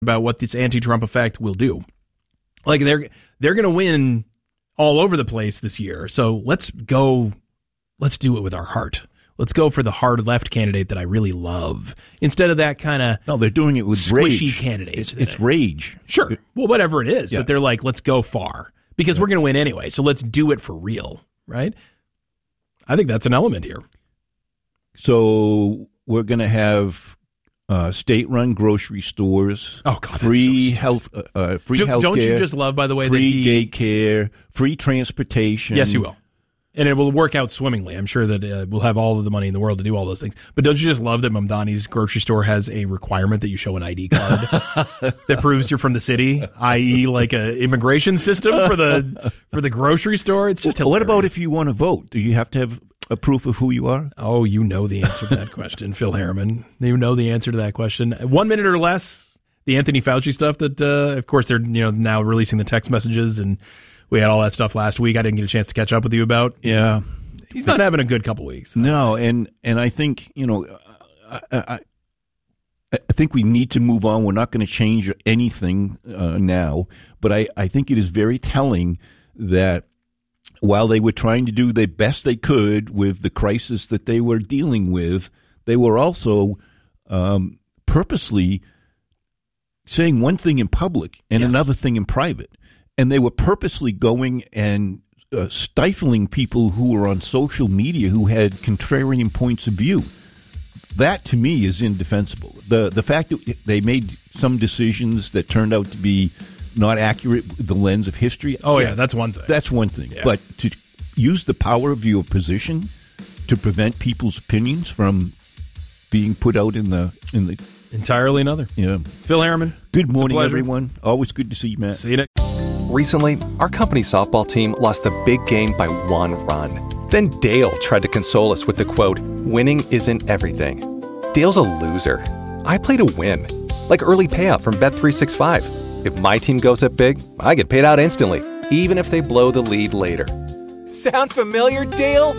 about what this anti-Trump effect will do. Like they're going to win all over the place this year. So let's do it with our heart. Let's go for the hard left candidate that I really love instead of that kind of no. They're doing it with squishy rage. Candidate. It's rage. Sure. Well, whatever it is, yeah. But they're like, let's go far because we're going to win anyway. So let's do it for real, right? I think that's an element here. So we're going to have state-run grocery stores. Oh God, free that's so health, free health. Don't you just love, by the way, free daycare, free transportation? Yes, you will. And it will work out swimmingly. I'm sure that we'll have all of the money in the world to do all those things. But don't you just love that Mamdani's grocery store has a requirement that you show an ID card that proves you're from the city, i.e. like a immigration system for the grocery store? It's just hilarious. What about if you want to vote? Do you have to have a proof of who you are? Oh, you know the answer to that question, Phil Harriman. You know the answer to that question. 1 minute or less, the Anthony Fauci stuff that, of course, they're now releasing the text messages and we had all that stuff last week. I didn't get a chance to catch up with you about. Yeah. He's not having a good couple weeks. No, and I think, I think we need to move on. We're not going to change anything now, but I think it is very telling that while they were trying to do the best they could with the crisis that they were dealing with, they were also purposely saying one thing in public and another thing in private. And they were purposely going and stifling people who were on social media who had contrarian points of view. That, to me, is indefensible. The fact that they made some decisions that turned out to be not accurate with the lens of history. Oh, yeah, that's one thing. That's one thing. Yeah. But to use the power of your position to prevent people's opinions from being put out in the entirely another. Yeah. Phil Harriman. Good morning, everyone. Always good to see you, Matt. See you next. Recently, our company softball team lost the big game by 1 run. Then Dale tried to console us with the quote, "Winning isn't everything." Dale's a loser. I play to win. Like early payout from Bet365. If my team goes up big, I get paid out instantly, even if they blow the lead later. Sound familiar, Dale?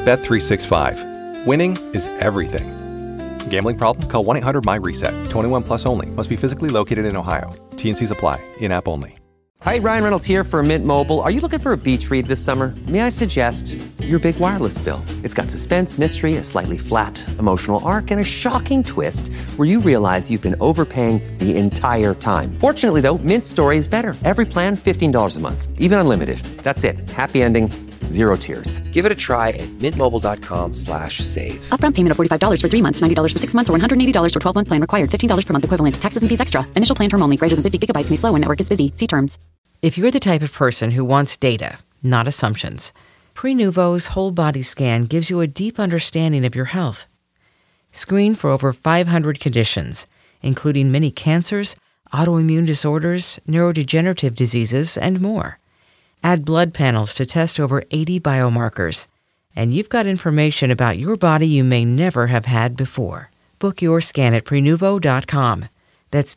Bet365. Winning is everything. Gambling problem? Call 1-800-MY-RESET. 21 plus only. Must be physically located in Ohio. T&Cs apply. In-app only. Hi, Ryan Reynolds here for Mint Mobile. Are you looking for a beach read this summer? May I suggest your big wireless bill? It's got suspense, mystery, a slightly flat, emotional arc, and a shocking twist where you realize you've been overpaying the entire time. Fortunately, though, Mint's story is better. Every plan, $15 a month. Even unlimited. That's it. Happy ending. Zero tears. Give it a try at mintmobile.com/save. Upfront payment of $45 for 3 months, $90 for 6 months, or $180 for 12-month plan required. $15 per month equivalent. Taxes and fees extra. Initial plan term only. Greater than 50 gigabytes may slow when network is busy. See terms. If you're the type of person who wants data, not assumptions, Prenuvo's whole body scan gives you a deep understanding of your health. Screen for over 500 conditions, including many cancers, autoimmune disorders, neurodegenerative diseases, and more. Add blood panels to test over 80 biomarkers, and you've got information about your body you may never have had before. Book your scan at Prenuvo.com. That's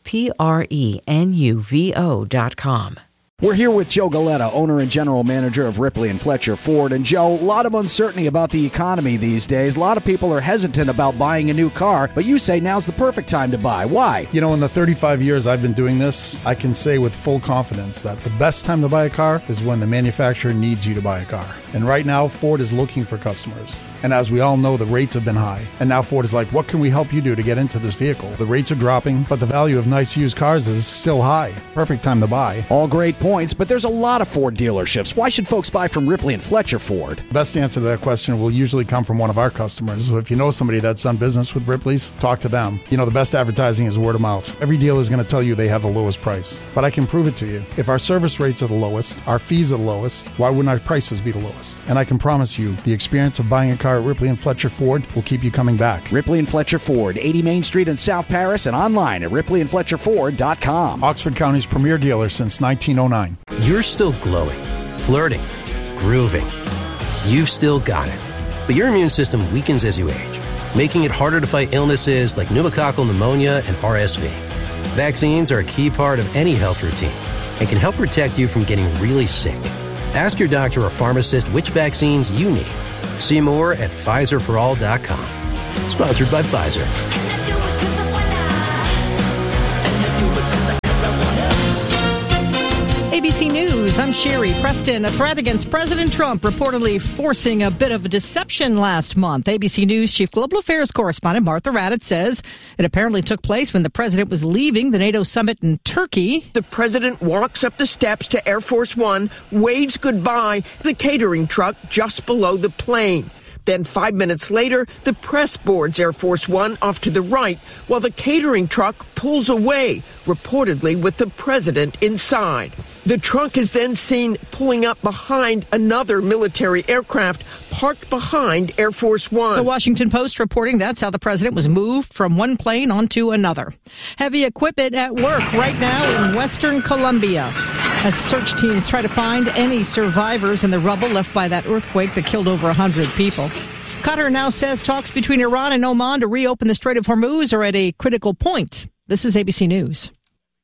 Prenuvo.com. We're here with Joe Galetta, owner and general manager of Ripley and Fletcher Ford. And Joe, a lot of uncertainty about the economy these days. A lot of people are hesitant about buying a new car, but you say now's the perfect time to buy. Why? You know, in the 35 years I've been doing this, I can say with full confidence that the best time to buy a car is when the manufacturer needs you to buy a car. And right now, Ford is looking for customers. And as we all know, the rates have been high. And now Ford is like, what can we help you do to get into this vehicle? The rates are dropping, but the value of nice used cars is still high. Perfect time to buy. All great points, but there's a lot of Ford dealerships. Why should folks buy from Ripley and Fletcher Ford? The best answer to that question will usually come from one of our customers. So if you know somebody that's done business with Ripley's, talk to them. You know, the best advertising is word of mouth. Every dealer is going to tell you they have the lowest price. But I can prove it to you. If our service rates are the lowest, our fees are the lowest, why wouldn't our prices be the lowest? And I can promise you, the experience of buying a car at Ripley and Fletcher Ford will keep you coming back. Ripley and Fletcher Ford, 80 Main Street in South Paris, and online at ripleyandfletcherford.com. Oxford County's premier dealer since 1909. You're still glowing, flirting, grooving. You've still got it. But your immune system weakens as you age, making it harder to fight illnesses like pneumococcal pneumonia and RSV. Vaccines are a key part of any health routine and can help protect you from getting really sick. Ask your doctor or pharmacist which vaccines you need. See more at PfizerForAll.com. Sponsored by Pfizer. ABC News, I'm Sherry Preston. A threat against President Trump reportedly forcing a bit of a deception last month. ABC News Chief Global Affairs Correspondent Martha Raddatz says it apparently took place when the president was leaving the NATO summit in Turkey. The president walks up the steps to Air Force One, waves goodbye, the catering truck just below the plane. Then 5 minutes later, the press boards Air Force One off to the right, while the catering truck pulls away, reportedly with the president inside. The truck is then seen pulling up behind another military aircraft parked behind Air Force One. The Washington Post reporting that's how the president was moved from one plane onto another. Heavy equipment at work right now in western Colombia as search teams try to find any survivors in the rubble left by that earthquake that killed over 100 people. Qatar now says talks between Iran and Oman to reopen the Strait of Hormuz are at a critical point. This is ABC News.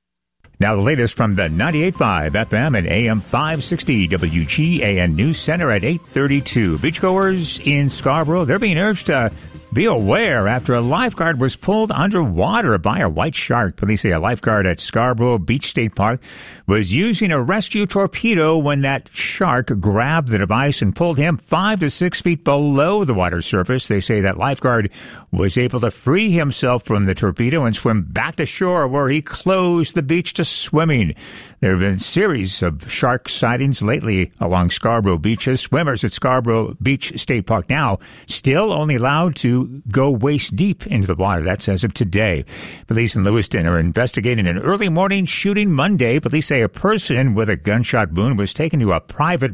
Now the latest from the 98.5 FM and AM 560 WGAN News Center at 8:32. Beachgoers in Scarborough, they're being urged to be aware after a lifeguard was pulled underwater by a white shark. Police say a lifeguard at Scarborough Beach State Park was using a rescue torpedo when that shark grabbed the device and pulled him 5 to 6 feet below the water surface. They say that lifeguard was able to free himself from the torpedo and swim back to shore, where he closed the beach to swimming. There have been a series of shark sightings lately along Scarborough beaches. Swimmers at Scarborough Beach State Park now still only allowed to go waist deep into the water. That's as of today. Police in Lewiston are investigating an early morning shooting Monday. Police say a person with a gunshot wound was taken to a private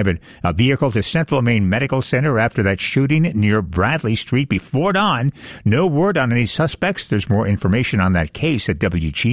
vehicle to Central Maine Medical Center after that shooting near Bradley Street before dawn. No word on any suspects. There's more information on that case at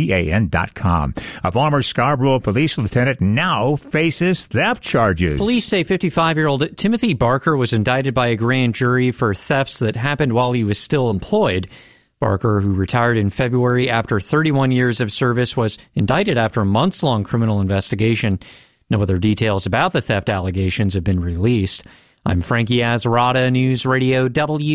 WGAN.com. A former Scarborough police lieutenant now faces theft charges. Police say 55-year-old Timothy Barker was indicted by a grand jury for thefts that happened while he was still employed. Barker, who retired in February after 31 years of service, was indicted after a months-long criminal investigation. No other details about the theft allegations have been released. I'm Frankie Azarada, News Radio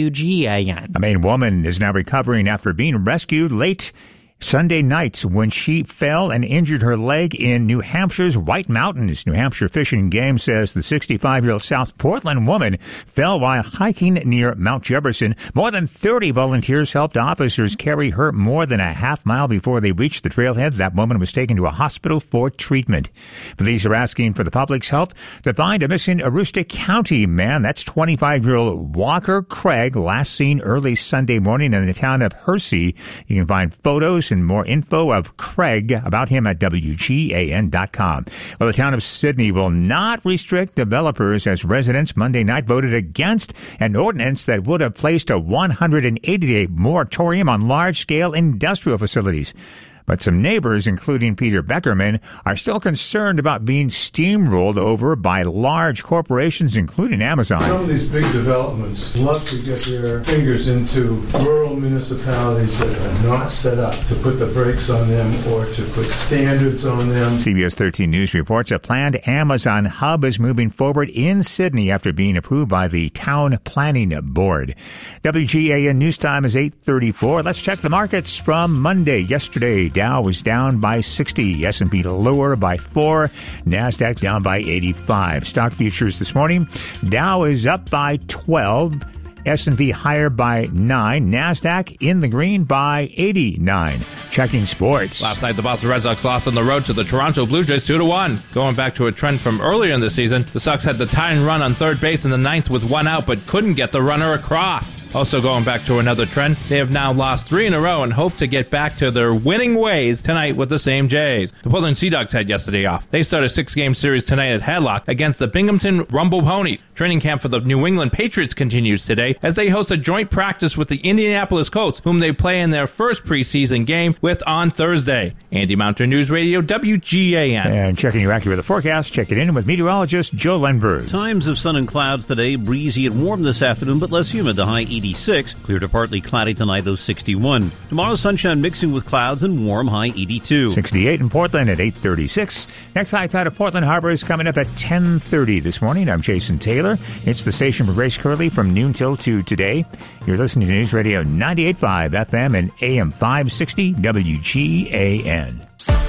WGAN. A Maine woman is now recovering after being rescued late Sunday night when she fell and injured her leg in New Hampshire's White Mountains. New Hampshire Fish and Game says the 65-year-old South Portland woman fell while hiking near Mount Jefferson. More than 30 volunteers helped officers carry her more than a half mile before they reached the trailhead. That woman was taken to a hospital for treatment. Police are asking for the public's help to find a missing Aroostook County man. That's 25-year-old Walker Craig, last seen early Sunday morning in the town of Hersey. You can find photos and more info of Craig about him at WGAN.com. Well, the town of Sydney will not restrict developers as residents Monday night voted against an ordinance that would have placed a 180-day moratorium on large-scale industrial facilities. But some neighbors, including Peter Beckerman, are still concerned about being steamrolled over by large corporations, including Amazon. Some of these big developments love to get their fingers into rural municipalities that are not set up to put the brakes on them or to put standards on them. CBS 13 News reports a planned Amazon hub is moving forward in Sydney after being approved by the Town Planning Board. WGAN News Time is 8:34. Let's check the markets from Monday. Yesterday, Dow was down by 60, S&P lower by 4, NASDAQ down by 85. Stock futures this morning, Dow is up by 12, S&P higher by 9, NASDAQ in the green by 89. Checking sports. Last night, the Boston Red Sox lost on the road to the Toronto Blue Jays 2-1. Going back to a trend from earlier in the season, the Sox had the tying run on third base in the ninth with one out, but couldn't get the runner across. Also going back to another trend, they have now lost 3 in a row and hope to get back to their winning ways tonight with the same Jays. The Portland Sea Dogs had yesterday off. They start a 6-game series tonight at Hadlock against the Binghamton Rumble Ponies. Training camp for the New England Patriots continues today as they host a joint practice with the Indianapolis Colts, whom they play in their first preseason game with on Thursday. Andy Mounter, News Radio, WGAN. And checking your accurate forecast, check it in with meteorologist Joe Lenberg. Times of sun and clouds today, breezy and warm this afternoon, but less humid, the high 86. Clear to partly cloudy tonight, though 61. Tomorrow, sunshine mixing with clouds and warm, high 82. 68 in Portland at 8:36. Next high tide of Portland Harbor is coming up at 10:30 this morning. I'm Jason Taylor. It's the station for Grace Curley from noon till 2 today. You're listening to News Radio 98.5 FM and AM 560 WGAN.